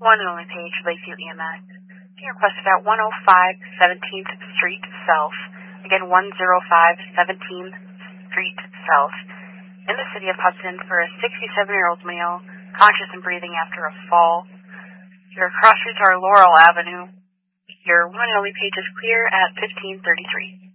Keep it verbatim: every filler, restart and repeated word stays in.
one and only page, Lakeview E M S. Being requested at one oh five seventeenth Street South. Again, one oh five seventeenth Street South. In the city of Hudson for a sixty-seven-year-old male, conscious and breathing after a fall. Your cross streets are Laurel Avenue. Your one and only page is clear at fifteen thirty-three.